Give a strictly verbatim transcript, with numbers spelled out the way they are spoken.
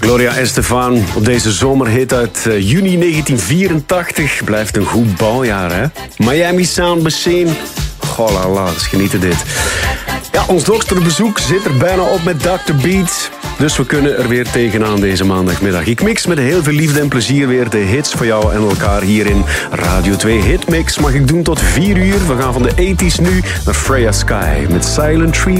Gloria Estefan op deze zomerhit uit uh, juni negentien vierentachtig. Blijft een goed bouwjaar, hè? Miami Sound Machine. Goh la la, dat is genieten dit. Ja, ons dokterbezoek zit er bijna op met dokter Beat. Dus we kunnen er weer tegenaan deze maandagmiddag. Ik mix met heel veel liefde en plezier weer de hits voor jou en elkaar hier in Radio twee Hitmix. Mag ik doen tot vier uur. We gaan van de tachtiger nu naar Freya Sky met Silent Tree.